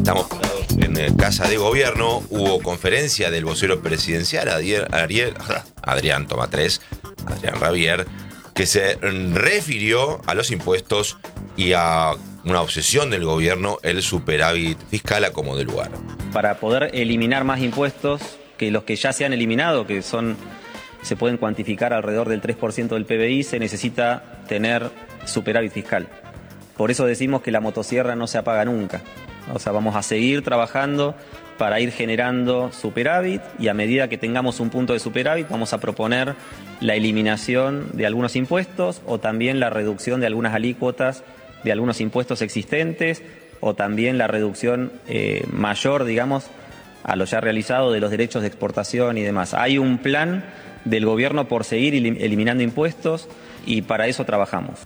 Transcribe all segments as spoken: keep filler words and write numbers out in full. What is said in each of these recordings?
Estamos en Casa de Gobierno, hubo conferencia del vocero presidencial, Ariel, Ariel, Adrián Toma tres, Adrián Rabier, que se refirió a los impuestos y a una obsesión del gobierno, el superávit fiscal a como de lugar. Para poder eliminar más impuestos que los que ya se han eliminado, que son, se pueden cuantificar alrededor del tres por ciento del P B I, se necesita tener superávit fiscal. Por eso decimos que la motosierra no se apaga nunca. O sea, vamos a seguir trabajando para ir generando superávit y a medida que tengamos un punto de superávit vamos a proponer la eliminación de algunos impuestos o también la reducción de algunas alícuotas de algunos impuestos existentes o también la reducción eh, mayor, digamos, a lo ya realizado de los derechos de exportación y demás. Hay un plan del gobierno por seguir eliminando impuestos y para eso trabajamos.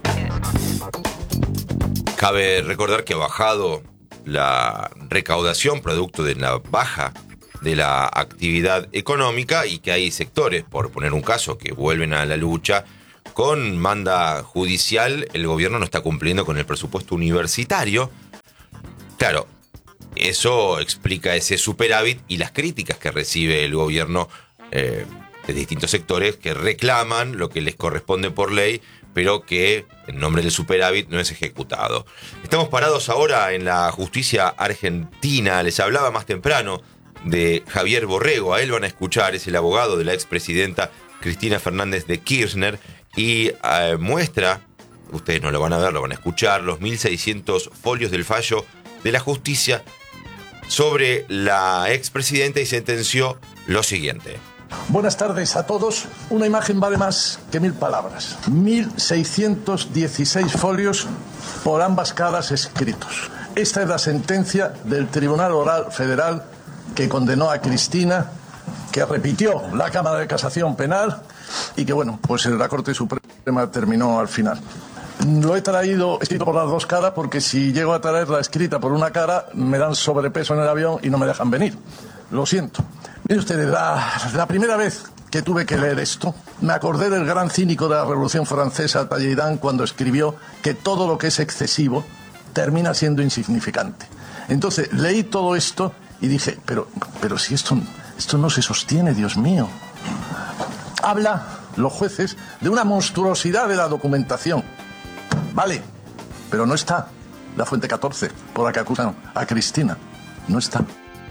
Cabe recordar que ha bajado la recaudación producto de la baja de la actividad económica y que hay sectores, por poner un caso, que vuelven a la lucha. Con manda judicial, el gobierno no está cumpliendo con el presupuesto universitario. Claro, eso explica ese superávit y las críticas que recibe el gobierno eh, de distintos sectores que reclaman lo que les corresponde por ley, pero que en nombre del superávit no es ejecutado. Estamos parados ahora en la justicia argentina. Les hablaba más temprano de Javier Borrego. A él van a escuchar, es el abogado de la expresidenta Cristina Fernández de Kirchner y eh, muestra, ustedes no lo van a ver, lo van a escuchar, los mil seiscientos folios del fallo de la justicia sobre la expresidenta y sentenció lo siguiente. Buenas tardes a todos. Una imagen vale más que mil palabras. mil seiscientos dieciséis folios por ambas caras escritos. Esta es la sentencia del Tribunal Oral Federal que condenó a Cristina, que repitió la Cámara de Casación Penal y que, bueno, pues la Corte Suprema terminó al final. Lo he traído escrito por las dos caras porque si llego a traerla escrita por una cara me dan sobrepeso en el avión y no me dejan venir. Lo siento. Miren ustedes, la, la primera vez que tuve que leer esto, me acordé del gran cínico de la Revolución Francesa, Talleyrand, cuando escribió que todo lo que es excesivo termina siendo insignificante. Entonces leí todo esto y dije, pero, pero si esto, esto no se sostiene, Dios mío. Habla, los jueces, de una monstruosidad de la documentación. Vale, pero no está la fuente catorce por la que acusan a Cristina. No está.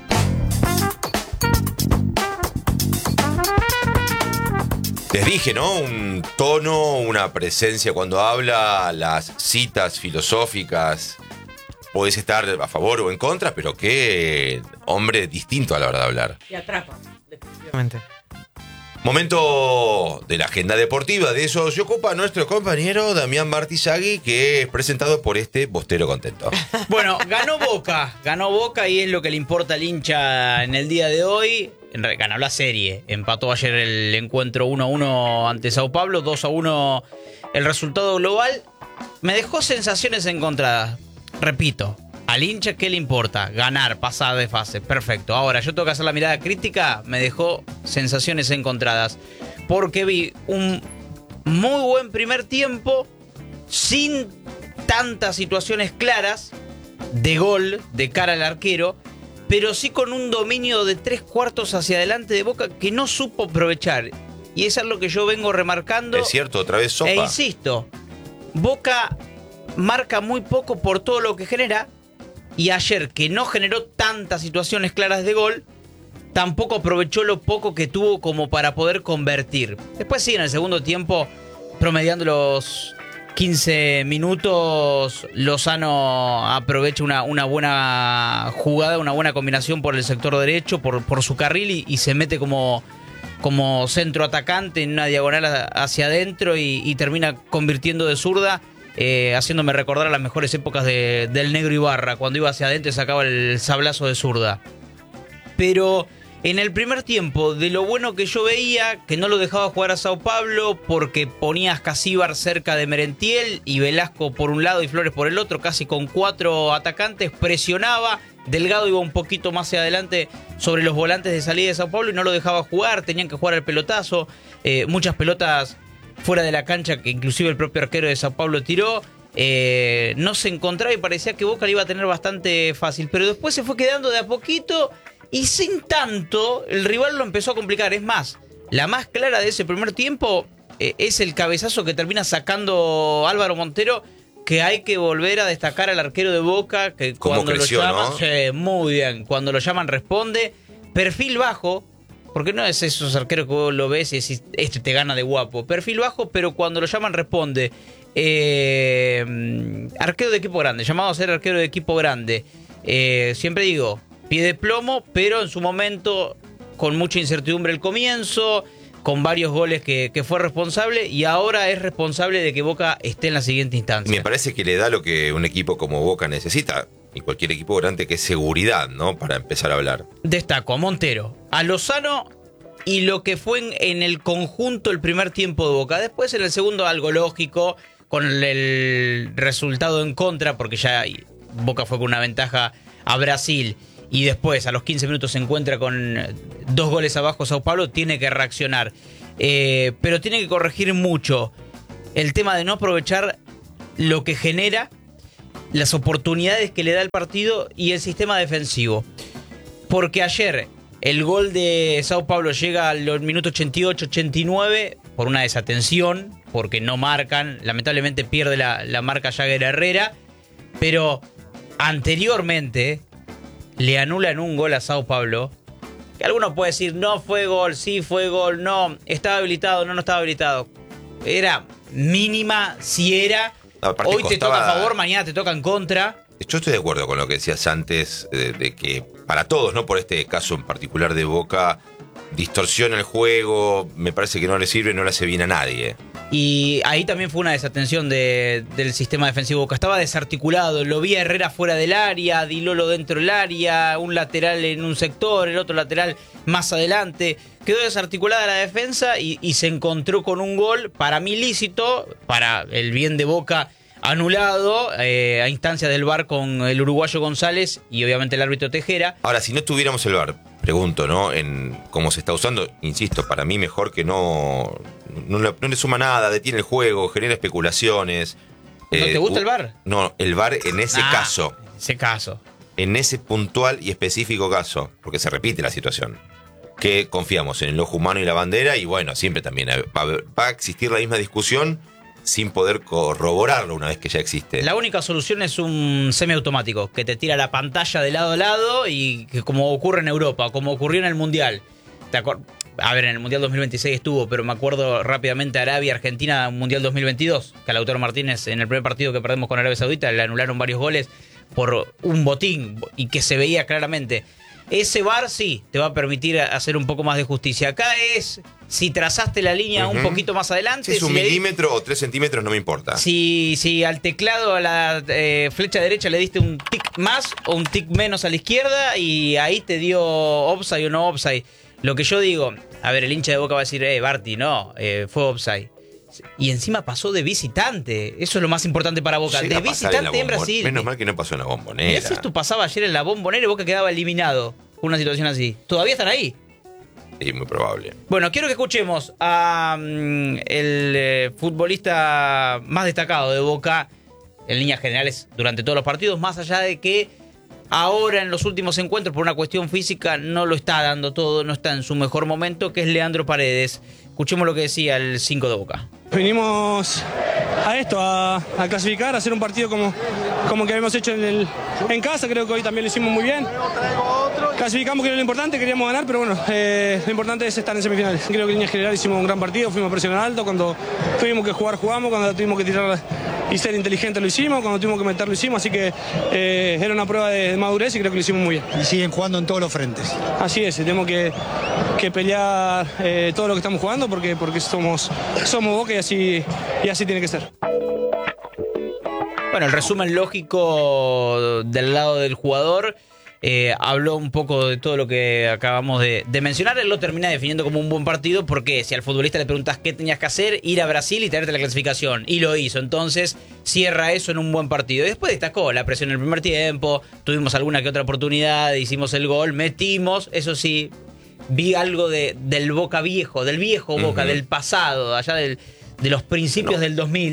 Les dije, ¿no? Un tono, una presencia cuando habla, las citas filosóficas. Podés estar a favor o en contra, pero qué hombre distinto a la hora de hablar. Y atrapa, definitivamente. Momento de la agenda deportiva. De eso se ocupa nuestro compañero Damián Martizagui, que es presentado por este bostero contento. Bueno, ganó Boca. Ganó Boca y es lo que le importa al hincha en el día de hoy. Ganó la serie. Empató ayer el encuentro uno a uno ante Sao Paulo. dos a uno el resultado global. Me dejó sensaciones encontradas. Repito, al hincha, ¿qué le importa? Ganar, pasar de fase. Perfecto. Ahora, yo tengo que hacer la mirada crítica. Me dejó sensaciones encontradas. Porque vi un muy buen primer tiempo sin tantas situaciones claras de gol de cara al arquero, pero sí con un dominio de tres cuartos hacia adelante de Boca que no supo aprovechar. Y eso es lo que yo vengo remarcando. Es cierto, otra vez sopa. E insisto, Boca marca muy poco por todo lo que genera. Y ayer, que no generó tantas situaciones claras de gol, tampoco aprovechó lo poco que tuvo como para poder convertir. Después sí, en el segundo tiempo, promediando los quince minutos, Lozano aprovecha una, una buena jugada, una buena combinación por el sector derecho, por, por su carril y, y se mete como, como centro atacante en una diagonal hacia adentro y, y termina convirtiendo de zurda. Eh, haciéndome recordar a las mejores épocas de, del Negro Ibarra, cuando iba hacia adentro y sacaba el sablazo de zurda. Pero en el primer tiempo, de lo bueno que yo veía, que no lo dejaba jugar a Sao Paulo porque ponía a Ascasíbar cerca de Merentiel y Velasco por un lado y Flores por el otro, casi con cuatro atacantes, presionaba. Delgado iba un poquito más hacia adelante sobre los volantes de salida de Sao Paulo y no lo dejaba jugar, tenían que jugar al pelotazo, eh, muchas pelotas fuera de la cancha que inclusive el propio arquero de Sao Paulo tiró. eh, no se encontraba y parecía que Boca le iba a tener bastante fácil. Pero después se fue quedando de a poquito y sin tanto el rival lo empezó a complicar. Es más, la más clara de ese primer tiempo eh, es el cabezazo que termina sacando Álvaro Montero, que hay que volver a destacar al arquero de Boca, que cuando creció, lo llaman, ¿no? sí, muy bien, cuando lo llaman responde, perfil bajo, porque no es esos arqueros que vos lo ves y decís, este te gana de guapo, perfil bajo, pero cuando lo llaman responde. Eh, arquero de equipo grande, llamado a ser arquero de equipo grande, eh, siempre digo, pie de plomo, pero en su momento con mucha incertidumbre el comienzo, con varios goles que, que fue responsable, y ahora es responsable de que Boca esté en la siguiente instancia. Me parece que le da lo que un equipo como Boca necesita, y cualquier equipo grande, que es seguridad, ¿no? Para empezar a hablar. Destaco a Montero, a Lozano y lo que fue en, en el conjunto el primer tiempo de Boca. Después en el segundo algo lógico, con el, el resultado en contra, porque ya Boca fue con una ventaja a Brasil. Y después, a los quince minutos, se encuentra con dos goles abajo Sao Paulo, tiene que reaccionar. Eh, pero tiene que corregir mucho el tema de no aprovechar lo que genera, las oportunidades que le da el partido y el sistema defensivo. Porque ayer el gol de Sao Paulo llega a los minutos ochenta y ocho, ochenta y nueve por una desatención, porque no marcan. Lamentablemente pierde la, la marca Jagger Herrera. Pero anteriormente le anulan un gol a Sao Paulo, que alguno puede decir, no fue gol, sí fue gol, no, estaba habilitado, no, no estaba habilitado. Era mínima, si era. Aparte Hoy costaba... te toca a favor, mañana te toca en contra. Yo estoy de acuerdo con lo que decías antes, de, de que para todos, no por este caso en particular de Boca, distorsiona el juego, me parece que no le sirve, no le hace bien a nadie. Y ahí también fue una desatención de, del sistema defensivo Boca. Estaba desarticulado, lo vi a Herrera fuera del área, Di Lolo dentro del área, un lateral en un sector, el otro lateral más adelante. Quedó desarticulada la defensa y, y se encontró con un gol, para mí lícito, para el bien de Boca anulado, eh, a instancias del V A R con el uruguayo González y obviamente el árbitro Tejera. Ahora, si no tuviéramos el V A R, pregunto, ¿no? En cómo se está usando, insisto, para mí mejor que no, no, le, no le suma nada, detiene el juego, genera especulaciones. ¿No eh, te gusta u, el V A R? No, el V A R en ese ah, caso. Ese caso. En ese puntual y específico caso, porque se repite la situación. Que confiamos en el ojo humano y la bandera, y bueno, siempre también va, va a existir la misma discusión sin poder corroborarlo una vez que ya existe. La única solución es un semiautomático que te tira la pantalla de lado a lado y que, como ocurre en Europa, como ocurrió en el Mundial. ¿Te acuer- a ver, en el Mundial dos mil veintiséis estuvo, pero me acuerdo rápidamente Arabia, Argentina, Mundial dos mil veintidós, que a Lautaro Martínez en el primer partido que perdemos con Arabia Saudita le anularon varios goles por un botín y que se veía claramente. Ese V A R sí te va a permitir hacer un poco más de justicia. Acá es si trazaste la línea uh-huh. un poquito más adelante. Si es un si milímetro le... o tres centímetros, no me importa. Si, si al teclado, a la eh, flecha derecha le diste un tic más o un tic menos a la izquierda y ahí te dio offside o no offside. Lo que yo digo, a ver, el hincha de Boca va a decir, eh, Barty, no, eh, fue offside. Y encima pasó de visitante. Eso es lo más importante para Boca. Llega de visitante en, en Brasil. Menos mal que no pasó en la Bombonera. Mirá si esto pasaba ayer en la Bombonera y Boca quedaba eliminado con una situación así. ¿Todavía están ahí? Sí, muy probable. Bueno, quiero que escuchemos a um, el eh, futbolista más destacado de Boca en líneas generales durante todos los partidos, más allá de que ahora en los últimos encuentros por una cuestión física no lo está dando todo, no está en su mejor momento, que es Leandro Paredes. Escuchemos lo que decía el cinco de Boca. Vinimos a esto, a, a clasificar, a hacer un partido como, como que habíamos hecho en, el, en casa. Creo que hoy también lo hicimos muy bien. Clasificamos, que era lo importante, queríamos ganar, pero bueno, eh, lo importante es estar en semifinales. Creo que en línea general hicimos un gran partido, fuimos a presionar alto, cuando tuvimos que jugar jugamos, cuando tuvimos que tirar y ser inteligentes lo hicimos, cuando tuvimos que meter lo hicimos, así que eh, era una prueba de, de madurez y creo que lo hicimos muy bien. Y siguen jugando en todos los frentes. Así es, tenemos que, que pelear eh, todo lo que estamos jugando porque, porque somos, somos Boca y así, y así tiene que ser. Bueno, el resumen lógico del lado del jugador. Eh, habló un poco de todo lo que acabamos de, de mencionar. Él lo termina definiendo como un buen partido porque si al futbolista le preguntas qué tenías que hacer, ir a Brasil y traerte la clasificación, y lo hizo, entonces cierra eso en un buen partido. Y después destacó la presión en el primer tiempo, tuvimos alguna que otra oportunidad, hicimos el gol, metimos, eso sí, vi algo de, del Boca viejo, del viejo Boca, uh-huh. del pasado, allá del, de los principios no. del dos mil,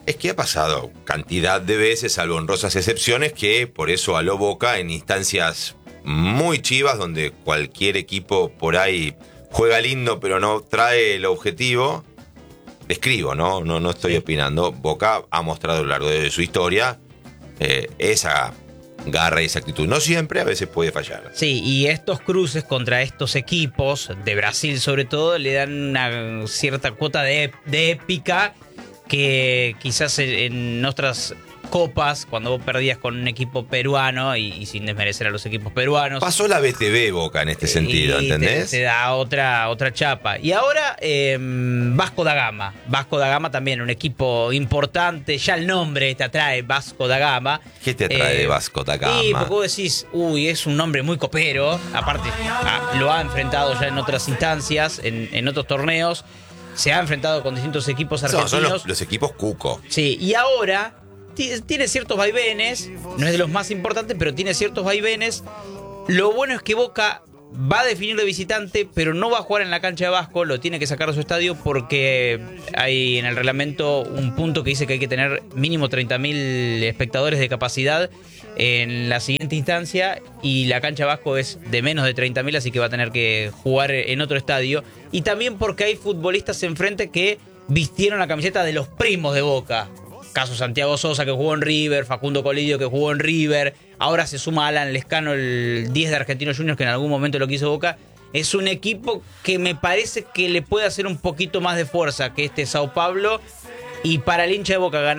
Es que ha pasado cantidad de veces, salvo honrosas excepciones, que por eso aló Boca en instancias muy chivas, donde cualquier equipo por ahí juega lindo, pero no trae el objetivo. Describo, ¿no? No, no estoy sí. opinando. Boca ha mostrado a lo largo de su historia eh, esa garra y esa actitud. No siempre, a veces puede fallar. Sí, y estos cruces contra estos equipos, de Brasil sobre todo, le dan una cierta cuota de, de épica que quizás en otras copas, cuando vos perdías con un equipo peruano, y, y sin desmerecer a los equipos peruanos. Pasó la B T V Boca en este sentido, ¿entendés? Te, te da otra, otra chapa. Y ahora eh, Vasco da Gama. Vasco da Gama también, un equipo importante. Ya el nombre te atrae, Vasco da Gama. ¿Qué te atrae eh, de Vasco da Gama? Y porque vos decís, uy, es un nombre muy copero. Aparte, ah, lo ha enfrentado ya en otras instancias, en, en otros torneos. Se ha enfrentado con distintos equipos argentinos. No, son los, los equipos cuco. Sí, y ahora tiene ciertos vaivenes, no es de los más importantes, pero tiene ciertos vaivenes. Lo bueno es que Boca va a definir de visitante, pero no va a jugar en la cancha de Vasco, lo tiene que sacar de su estadio porque hay en el reglamento un punto que dice que hay que tener mínimo treinta mil espectadores de capacidad en la siguiente instancia, y la cancha de Vasco es de menos de treinta mil, así que va a tener que jugar en otro estadio. Y también porque hay futbolistas enfrente que vistieron la camiseta de los primos de Boca. Caso Santiago Sosa, que jugó en River, Facundo Colidio, que jugó en River. Ahora se suma Alan Lescano, el diez de Argentinos Juniors, que en algún momento lo quiso Boca. Es un equipo que me parece que le puede hacer un poquito más de fuerza que este Sao Paulo. Y para el hincha de Boca ganar